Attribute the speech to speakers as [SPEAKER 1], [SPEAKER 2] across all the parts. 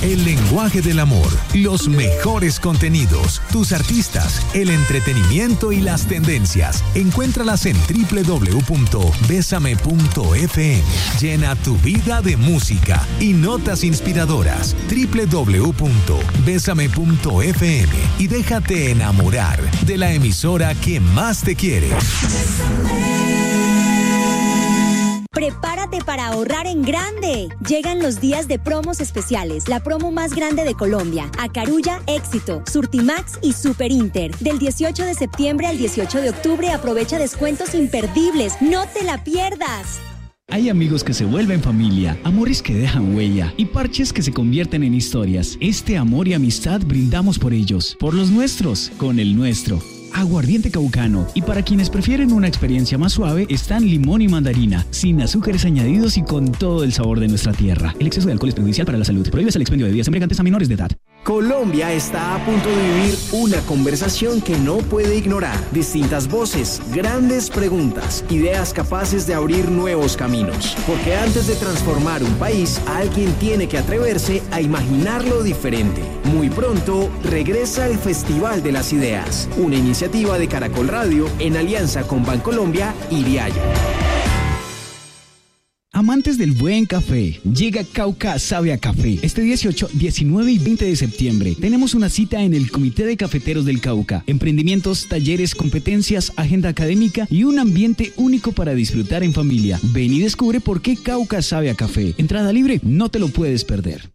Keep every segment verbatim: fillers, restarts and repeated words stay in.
[SPEAKER 1] El lenguaje del amor, los mejores contenidos, tus artistas, el entretenimiento y las tendencias. Encuéntralas en doble u doble u doble u punto besame punto efe eme. Llena tu vida de música y notas inspiradoras. doble u doble u doble u punto besame punto efe eme y déjate enamorar de la emisora que más te quiere.
[SPEAKER 2] Prepárate para ahorrar en grande. Llegan los días de promos especiales, la promo más grande de Colombia. Acarulla, Éxito, Surtimax y Super Inter. Del dieciocho de septiembre al dieciocho de octubre aprovecha descuentos imperdibles. ¡No te la pierdas!
[SPEAKER 3] Hay amigos que se vuelven familia, amores que dejan huella y parches que se convierten en historias. Este amor y amistad brindamos por ellos, por los nuestros, con el nuestro. Aguardiente caucano. Y para quienes prefieren una experiencia más suave, están limón y mandarina, sin azúcares añadidos y con todo el sabor de nuestra tierra. El exceso de alcohol es perjudicial para la salud. Prohíbes el expendio de bebidas embriagantes a menores de edad.
[SPEAKER 4] Colombia está a punto de vivir una conversación que no puede ignorar. Distintas voces, grandes preguntas, ideas capaces de abrir nuevos caminos. Porque antes de transformar un país, alguien tiene que atreverse a imaginarlo diferente. Muy pronto regresa el Festival de las Ideas, una iniciativa de Caracol Radio en alianza con Bancolombia y Diageo.
[SPEAKER 3] Amantes del buen café, llega Cauca Sabe a Café. Este dieciocho, diecinueve y veinte de septiembre tenemos una cita en el Comité de Cafeteros del Cauca. Emprendimientos, talleres, competencias, agenda académica y un ambiente único para disfrutar en familia. Ven y descubre por qué Cauca Sabe a Café. Entrada libre, no te lo puedes perder.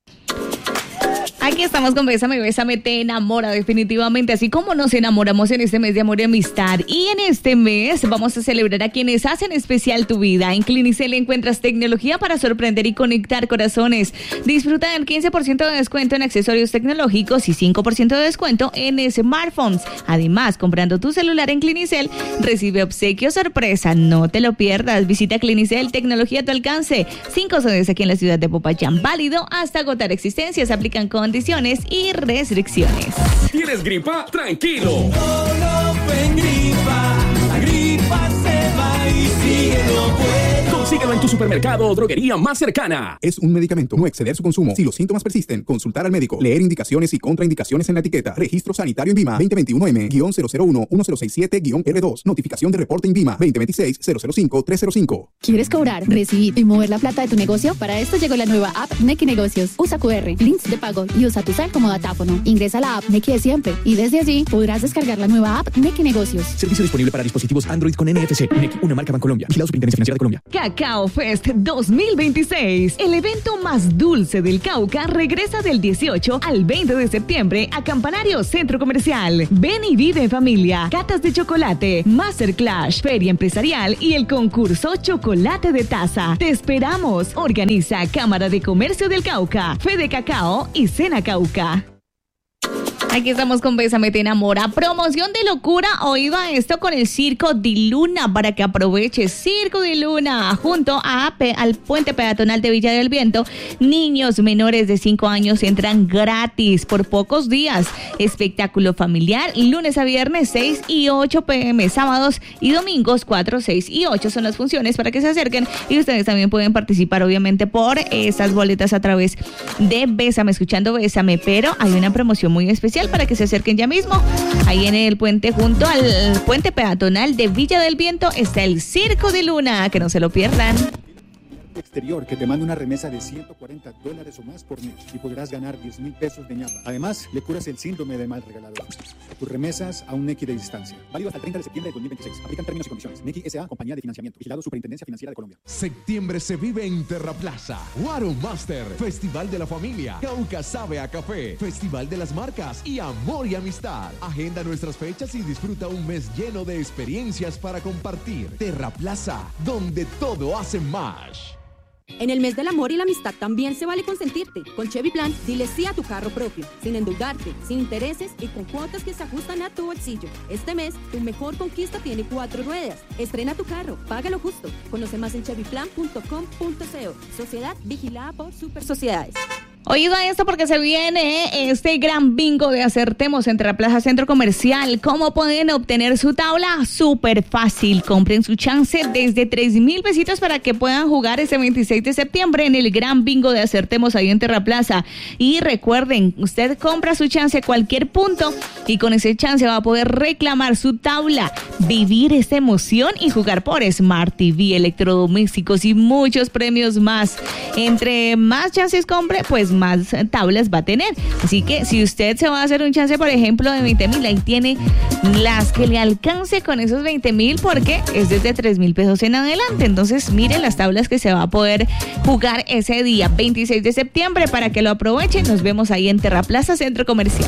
[SPEAKER 5] Aquí estamos con Bésame, Bésame te enamora definitivamente, así como nos enamoramos en este mes de amor y amistad. Y en este mes vamos a celebrar a quienes hacen especial tu vida. En Clinicel encuentras tecnología para sorprender y conectar corazones. Disfruta del quince por ciento de descuento en accesorios tecnológicos y cinco por ciento de descuento en smartphones. Además, comprando tu celular en Clinicel, recibe obsequio sorpresa. No te lo pierdas. Visita Clinicel, tecnología a tu alcance. Cinco sedes aquí en la ciudad de Popayán. Válido hasta agotar existencias. Aplican con condiciones y restricciones.
[SPEAKER 6] ¿Tienes gripa? Tranquilo. Solo en gripa, la gripa se va y síguelo pues. Consíguelo en tu supermercado o droguería más cercana.
[SPEAKER 7] Es un medicamento, no exceder su consumo. Si los síntomas persisten, consultar al médico. Leer indicaciones y contraindicaciones en la etiqueta. Registro sanitario INVIMA veinte veintiuno M cero cero uno uno cero seis siete R dos. Notificación de reporte INVIMA veinte veintiséis cero cero cinco tres cero cinco.
[SPEAKER 8] ¿Quieres cobrar, recibir y mover la plata de tu negocio? Para esto llegó la nueva app Nequi Negocios. Usa cu erre, links de pago y usa tu cel como datáfono. Ingresa a la app Nequi de siempre y desde allí podrás descargar la nueva app Nequi Negocios.
[SPEAKER 9] Servicio disponible para dispositivos Android con N F C. Nequi, una marca Bancolombia. Vigilado Superintendencia Financiera de Colombia.
[SPEAKER 5] Cacao Fest dos mil veintiséis. El evento más dulce del Cauca regresa del dieciocho al veinte de septiembre a Campanario Centro Comercial. Ven y vive en familia. Catas de chocolate, Masterclass, feria empresarial y el concurso Chocolate de Taza. Te esperamos. Organiza Cámara de Comercio del Cauca, Fede Cacao y Cena Cauca. Aquí estamos con Bésame te enamora. Promoción de locura. Hoy va esto con el Circo di Luna para que aproveches. Circo di Luna junto a al puente peatonal de Villa del Viento. Niños menores de cinco años entran gratis por pocos días. Espectáculo familiar lunes a viernes seis y ocho pm. Sábados y domingos cuatro, seis y ocho son las funciones para que se acerquen. Y ustedes también pueden participar obviamente por estas boletas a través de Bésame, escuchando Bésame. Pero hay una promoción muy especial para que se acerquen ya mismo. Ahí en el puente, junto al puente peatonal de Villa del Viento, está el Circo de Luna, que no se lo pierdan.
[SPEAKER 10] Exterior que te manda una remesa de ciento cuarenta dólares o más por mes y podrás ganar diez mil pesos de ñapa. Además, le curas el síndrome de mal regalador. Tus remesas a un Nequi de distancia. Válido hasta el treinta de septiembre de dos mil veintiséis. Aplican términos y condiciones. Nequi S A, compañía de financiamiento. Vigilado Superintendencia Financiera de Colombia.
[SPEAKER 1] Septiembre se vive en Terraplaza. Guaro Master. Festival de la Familia. Cauca Sabe a Café. Festival de las Marcas y Amor y Amistad. Agenda nuestras fechas y disfruta un mes lleno de experiencias para compartir. Terraplaza, donde todo hace más.
[SPEAKER 11] En el mes del amor y la amistad también se vale consentirte. Con Chevy Plan, dile sí a tu carro propio, sin endeudarte, sin intereses y con cuotas que se ajustan a tu bolsillo. Este mes, tu mejor conquista tiene cuatro ruedas. Estrena tu carro, págalo justo. Conoce más en chevy plan punto com punto co. Sociedad vigilada por Super Sociedades.
[SPEAKER 5] Oído a esto porque se viene este gran bingo de Acertemos entre la Plaza Centro Comercial. ¿Cómo pueden obtener su tabla? Súper fácil. Compren su chance desde tres mil pesitos para que puedan jugar ese veintiséis de septiembre en el gran bingo de Acertemos ahí en Terraplaza. Y recuerden, usted compra su chance a cualquier punto y con ese chance va a poder reclamar su tabla, vivir esta emoción y jugar por Smart T V, electrodomésticos y muchos premios más. Entre más chances compre, pues más tablas va a tener. Así que si usted se va a hacer un chance, por ejemplo, de veinte mil, ahí tiene las que le alcance con esos veinte mil, porque es desde tres mil pesos en adelante. Entonces, miren las tablas que se va a poder jugar ese día, veintiséis de septiembre, para que lo aprovechen. Nos vemos ahí en Terraplaza Centro Comercial.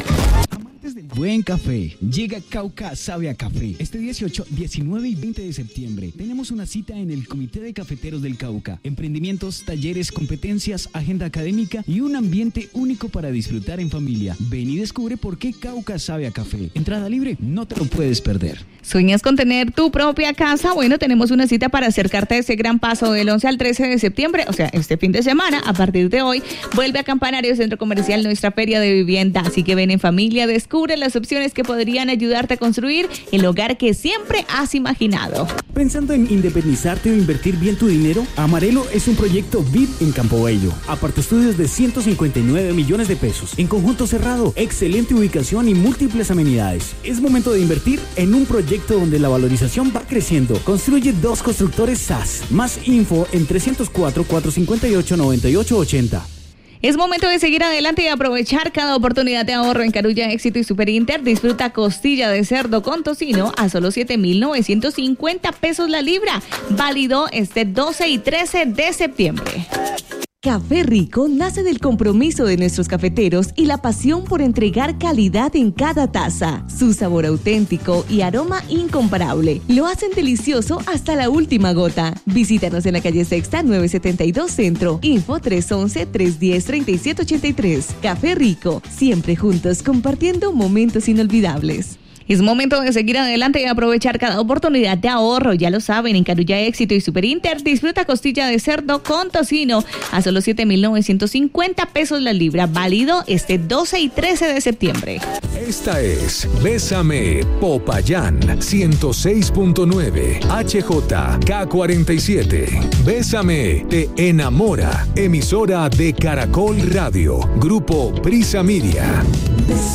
[SPEAKER 3] Buen café. Llega Cauca Sabe a Café. Este dieciocho, diecinueve y veinte de septiembre tenemos una cita en el Comité de Cafeteros del Cauca. Emprendimientos, talleres, competencias, agenda académica y un ambiente único para disfrutar en familia. Ven y descubre por qué Cauca Sabe a Café. Entrada libre, no te lo puedes perder.
[SPEAKER 5] ¿Sueñas con tener tu propia casa? Bueno, tenemos una cita para acercarte a ese gran paso del once al trece de septiembre, o sea, este fin de semana. A partir de hoy, vuelve a Campanario Centro Comercial nuestra feria de vivienda. Así que ven en familia, descubre las opciones que podrían ayudarte a construir el hogar que siempre has imaginado.
[SPEAKER 12] ¿Pensando en independizarte o invertir bien tu dinero? Amarelo es un proyecto V I P en Campo Bello. Aparte estudios de ciento cincuenta y nueve millones de pesos. En conjunto cerrado, excelente ubicación y múltiples amenidades. Es momento de invertir en un proyecto donde la valorización va creciendo. Construye dos constructores S A S. Más info en trescientos cuatro, cuatrocientos cincuenta y ocho, noventa y ocho ochenta.
[SPEAKER 5] Es momento de seguir adelante y aprovechar cada oportunidad de ahorro en Carulla, Éxito y Super Inter. Disfruta costilla de cerdo con tocino a solo siete mil novecientos cincuenta pesos la libra. Válido este doce y trece de septiembre.
[SPEAKER 13] Café Rico nace del compromiso de nuestros cafeteros y la pasión por entregar calidad en cada taza. Su sabor auténtico y aroma incomparable lo hacen delicioso hasta la última gota. Visítanos en la calle Sexta nueve setenta y dos Centro. Info tres once, tres diez, treinta y siete ochenta y tres. Café Rico, siempre juntos compartiendo momentos inolvidables.
[SPEAKER 5] Es momento de seguir adelante y aprovechar cada oportunidad de ahorro. Ya lo saben, en Carulla, Éxito y Super Inter, disfruta costilla de cerdo con tocino a solo siete mil novecientos cincuenta pesos la libra. Válido este doce y trece de septiembre.
[SPEAKER 1] Esta es Bésame Popayán ciento seis punto nueve H J K cuarenta y siete. Bésame te enamora. Emisora de Caracol Radio. Grupo Prisa Media.